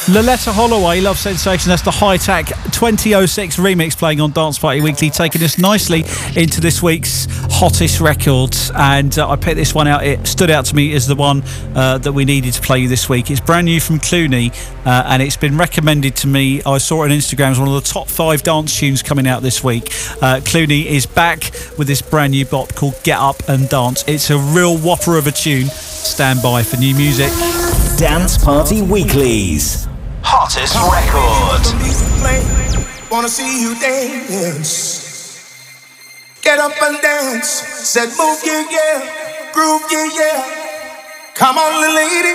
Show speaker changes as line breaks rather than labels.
Loletta Holloway, Love Sensation. That's the High Tech 2006 remix playing on Dance Party Weekly, taking us nicely into this week's hottest records. And I picked this one out. It stood out to me as the one that we needed to play this week. It's brand new from Clooney, and it's been recommended to me. I saw it on Instagram as one of the top 5 dance tunes coming out this week. Clooney is back with this brand new bop called Get Up and Dance. It's a real whopper of a tune. Stand by for new music.
Dance Party Weeklies.
Hottest record.
Wanna see you dance. Get up and dance. Said move, yeah, yeah. Groove, yeah, yeah. Come on, little lady.